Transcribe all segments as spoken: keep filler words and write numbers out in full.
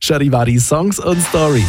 Charivari Songs und Stories.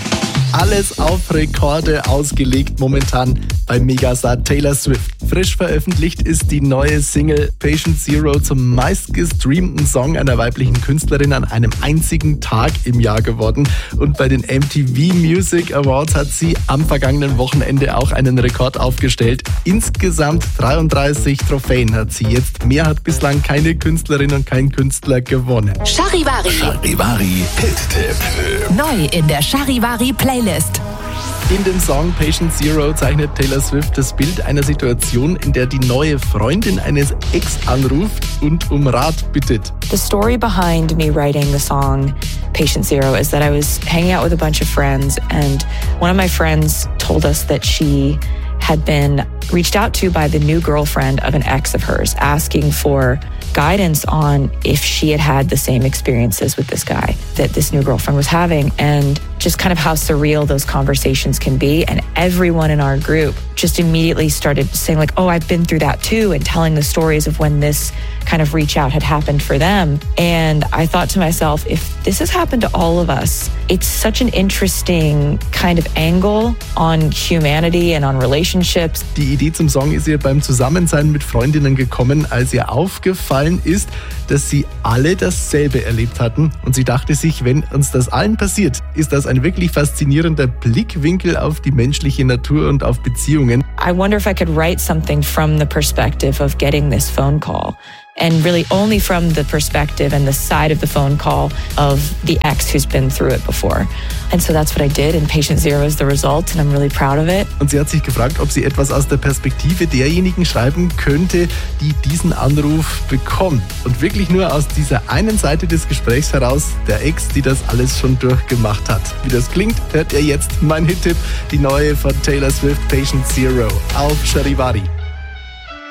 Alles auf Rekorde ausgelegt momentan bei Megastar Taylor Swift. Frisch veröffentlicht ist die neue Single Patient Zero zum meistgestreamten Song einer weiblichen Künstlerin an einem einzigen Tag im Jahr geworden. Und bei den M T V Music Awards hat sie am vergangenen Wochenende auch einen Rekord aufgestellt. Insgesamt dreiunddreißig Trophäen hat sie jetzt. Mehr hat bislang keine Künstlerin und kein Künstler gewonnen. Charivari. Charivari Hit-Tipp. Neu in der Charivari Playlist. In dem Song Patient Zero zeichnet Taylor Swift das Bild einer Situation, in der die neue Freundin eines Ex anruft und um Rat bittet. The story behind me writing the song Patient Zero is that I was hanging out with a bunch of friends, and one of my friends told us that she had been reached out to by the new girlfriend of an ex of hers, asking for guidance on if she had had the same experiences with this guy that this new girlfriend was having, and just kind of how surreal those conversations can be. And everyone in our group just immediately started saying like, oh, I've been through that too, and telling the stories of when this kind of reach out had happened for them. And I thought to myself, if this has happened to all of us, it's such an interesting kind of angle on humanity and on relationships. Die Idee zum Song ist ihr beim Zusammensein mit Freundinnen gekommen, als ihr aufgefallen ist, dass sie alle dasselbe erlebt hatten. Und sie dachte sich, wenn uns das allen passiert, ist das ein wirklich faszinierender Blickwinkel auf die menschliche Natur und auf Beziehungen. I wonder if I could write something from the perspective of getting this phone call. And really only from the perspective and the side of the phone call of the ex who's been through it before. And so that's what I did, and Patient Zero is the result, and I'm really proud of it. Und sie hat sich gefragt, ob sie etwas aus der Perspektive derjenigen schreiben könnte, die diesen Anruf bekommt. Und wirklich nur aus dieser einen Seite des Gesprächs heraus, der Ex, die das alles schon durchgemacht hat. Wie das klingt, hört ihr jetzt mein Hit-Tipp, die neue von Taylor Swift, Patient Zero, auf Charivari.